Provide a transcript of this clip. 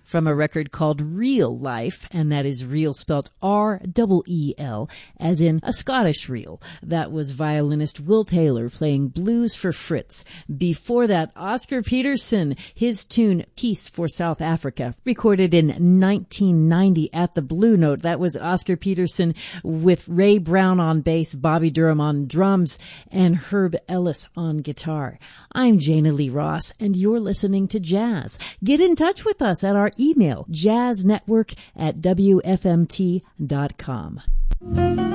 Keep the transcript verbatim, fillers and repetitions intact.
from a record called Reel Life, and that is Reel spelled R E E L, as in a Scottish reel. That was violinist Will Taylor playing Blues for Fritz. Before that, Oscar Peterson, his tune Peace for South Africa, recorded in nineteen ninety at the Blue Note. That was Oscar Peterson with Ray Brown on bass, Bobby Durham on drums, and Herb Ellis on guitar. I'm Jana Lee Ross, and you're listening to Jazz. Get in touch with us at our email, jazznetwork at W F M T dot com.